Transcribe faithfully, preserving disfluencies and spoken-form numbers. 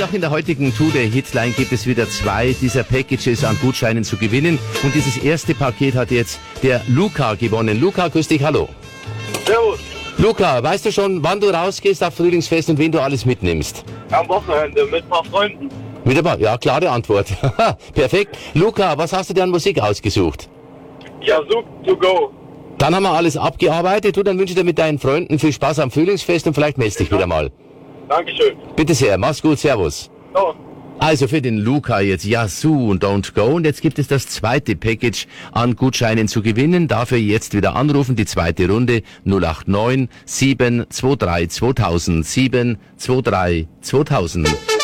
auch in der heutigen Tour Hitline gibt es wieder zwei dieser Packages an Gutscheinen zu gewinnen. Und dieses erste Paket hat jetzt der Luca gewonnen. Luca, grüß dich, hallo. Servus. Luca, weißt du schon, wann du rausgehst auf Frühlingsfest und wen du alles mitnimmst? Am Wochenende mit ein paar Freunden. Mit ein paar, ja, klare Antwort. Perfekt. Luca, was hast du dir an Musik ausgesucht? Yazoo to go. Dann haben wir alles abgearbeitet. Du, dann wünsche ich dir mit deinen Freunden viel Spaß am Frühlingsfest und vielleicht meldest dich wieder mal. Dankeschön. Bitte sehr, mach's gut, servus. So. Also für den Luca jetzt Yazoo und Don't Go. Und jetzt gibt es das zweite Package an Gutscheinen zu gewinnen. Dafür jetzt wieder anrufen, die zweite Runde null acht neun sieben zwei drei zweitausend sieben zwei drei zweitausend.